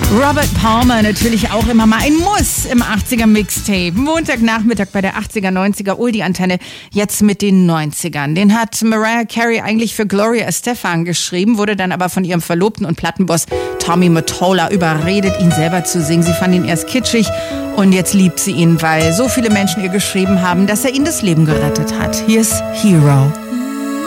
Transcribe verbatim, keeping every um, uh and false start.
Robert Palmer natürlich auch immer mal ein Muss im achtziger Mixtape. Montagnachmittag bei der achtziger, neunziger Oldie-Antenne, jetzt mit den neunzigern. Den hat Mariah Carey eigentlich für Gloria Estefan geschrieben, wurde dann aber von ihrem Verlobten und Plattenboss Tommy Mottola überredet, ihn selber zu singen. Sie fand ihn erst kitschig und jetzt liebt sie ihn, weil so viele Menschen ihr geschrieben haben, dass er ihnen das Leben gerettet hat. Hier ist Hero.